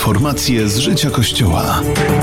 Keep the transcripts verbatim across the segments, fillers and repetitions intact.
Informacje z życia Kościoła.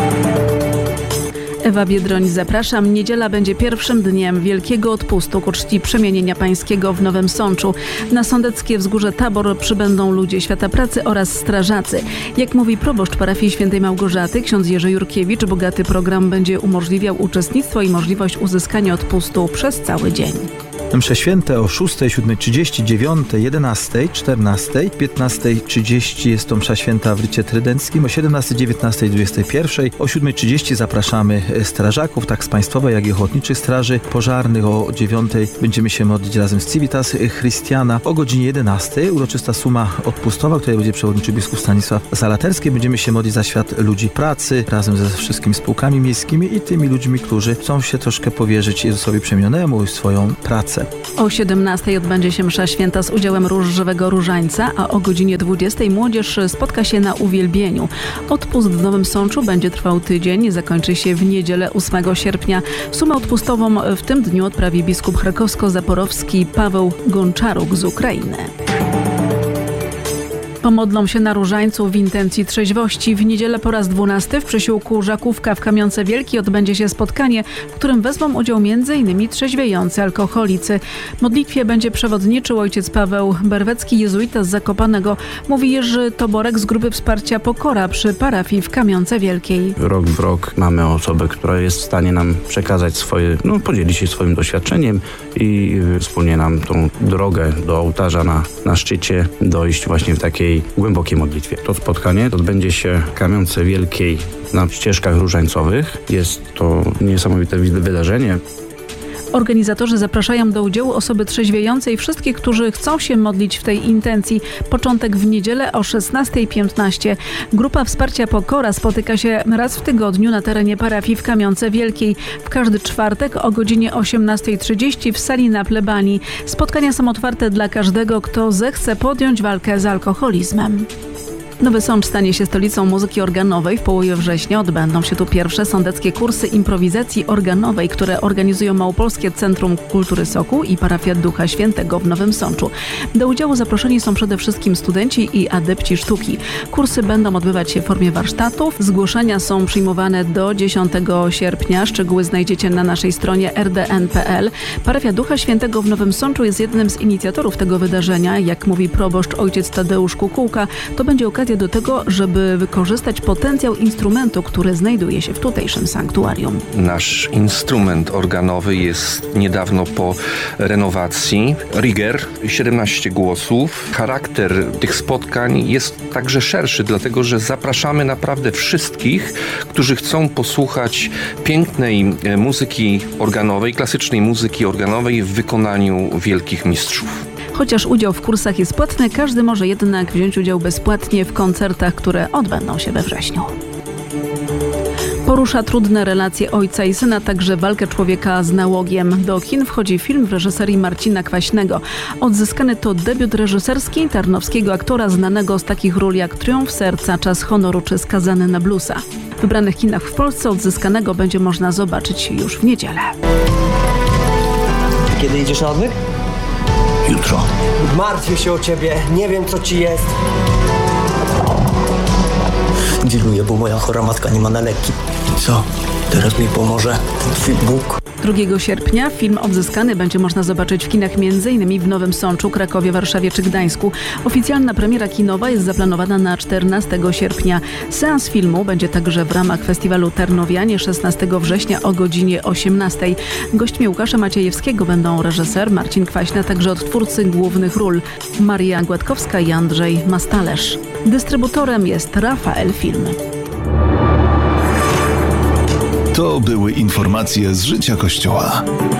Ewa Biedroń, zapraszam. Niedziela będzie pierwszym dniem Wielkiego Odpustu ku czci Przemienienia Pańskiego w Nowym Sączu. Na Sądeckie Wzgórze Tabor przybędą ludzie świata pracy oraz strażacy. Jak mówi proboszcz parafii Świętej Małgorzaty, ksiądz Jerzy Jurkiewicz, bogaty program będzie umożliwiał uczestnictwo i możliwość uzyskania odpustu przez cały dzień. Msze święte o szóstej, siódmej trzydzieści, dziewiątej, jedenastej, czternastej, piętnastej trzydzieści jest to msza święta w rycie trydenckim, o siedemnastej, dziewiętnastej, dwudziestej pierwszej, o siódmej trzydzieści zapraszamy strażaków, tak z Państwowej, jak i Ochotniczych Straży Pożarnych, o dziewiątej będziemy się modlić razem z Civitas Christiana, o godzinie jedenastej uroczysta suma odpustowa, której będzie przewodniczył biskup Stanisław Zalaterski. Będziemy się modlić za świat ludzi pracy, razem ze wszystkimi spółkami miejskimi i tymi ludźmi, którzy chcą się troszkę powierzyć Jezusowi Przemienionemu i swoją pracę. O siedemnastej odbędzie się msza święta z udziałem różowego różańca, a o godzinie dwudziestej młodzież spotka się na uwielbieniu. Odpust w Nowym Sączu będzie trwał tydzień, zakończy się w niedzielę ósmego sierpnia. Sumę odpustową w tym dniu odprawi biskup krakowsko-zaporowski Paweł Gonczaruk z Ukrainy. Pomodlą się na różańcu w intencji trzeźwości. W niedzielę po raz dwunasty w przysiłku Żakówka w Kamionce Wielkiej odbędzie się spotkanie, w którym wezmą udział między innymi trzeźwiejący alkoholicy. Modlitwie będzie przewodniczył ojciec Paweł Berwecki, jezuita z Zakopanego, mówi Jerzy Toborek z grupy wsparcia Pokora przy parafii w Kamionce Wielkiej. Rok w rok mamy osobę, która jest w stanie nam przekazać swoje, no podzielić się swoim doświadczeniem i wspólnie nam tą drogę do ołtarza na, na szczycie dojść właśnie w takiej głębokiej modlitwie. To spotkanie odbędzie się w Kamionce Wielkiej na ścieżkach różańcowych. Jest to niesamowite wydarzenie. Organizatorzy zapraszają do udziału osoby trzeźwiejące i wszystkich, którzy chcą się modlić w tej intencji. Początek w niedzielę o szesnastej piętnaście. Grupa wsparcia Pokora spotyka się raz w tygodniu na terenie parafii w Kamionce Wielkiej. W każdy czwartek o godzinie osiemnastej trzydzieści w sali na plebanii. Spotkania są otwarte dla każdego, kto zechce podjąć walkę z alkoholizmem. Nowy Sącz stanie się stolicą muzyki organowej. W połowie września odbędą się tu pierwsze sądeckie kursy improwizacji organowej, które organizują Małopolskie Centrum Kultury Sokół i parafia Ducha Świętego w Nowym Sączu. Do udziału zaproszeni są przede wszystkim studenci i adepci sztuki. Kursy będą odbywać się w formie warsztatów. Zgłoszenia są przyjmowane do dziesiątego sierpnia. Szczegóły znajdziecie na naszej stronie r d n kropka p l. Parafia Ducha Świętego w Nowym Sączu jest jednym z inicjatorów tego wydarzenia. Jak mówi proboszcz ojciec Tadeusz Kukułka, to będzie okazja do tego, żeby wykorzystać potencjał instrumentu, który znajduje się w tutejszym sanktuarium. Nasz instrument organowy jest niedawno po renowacji. Rieger, siedemnaście głosów. Charakter tych spotkań jest także szerszy, dlatego że zapraszamy naprawdę wszystkich, którzy chcą posłuchać pięknej muzyki organowej, klasycznej muzyki organowej w wykonaniu wielkich mistrzów. Chociaż udział w kursach jest płatny, każdy może jednak wziąć udział bezpłatnie w koncertach, które odbędą się we wrześniu. Porusza trudne relacje ojca i syna, także walkę człowieka z nałogiem. Do kin wchodzi film w reżyserii Marcina Kwaśnego. Odzyskany to debiut reżyserski tarnowskiego aktora znanego z takich ról jak Triumf serca, Czas honoru czy Skazany na bluesa. W wybranych kinach w Polsce Odzyskanego będzie można zobaczyć już w niedzielę. Kiedy idziesz na odwyk? Jutro. Martwię się o ciebie, nie wiem co ci jest. Dziluję, bo moja chora matka nie ma na leki. Co? Teraz mi pomoże ten twój Bóg. drugiego sierpnia film Odzyskany będzie można zobaczyć w kinach m.in. w Nowym Sączu, Krakowie, Warszawie czy Gdańsku. Oficjalna premiera kinowa jest zaplanowana na czternastego sierpnia. Seans filmu będzie także w ramach festiwalu Tarnowianie szesnastego września o godzinie osiemnastej. Gośćmi Łukasza Maciejewskiego będą reżyser Marcin Kwaśny, a także odtwórcy głównych ról Maria Gładkowska i Andrzej Mastalerz. Dystrybutorem jest Rafael Film. To były informacje z życia Kościoła.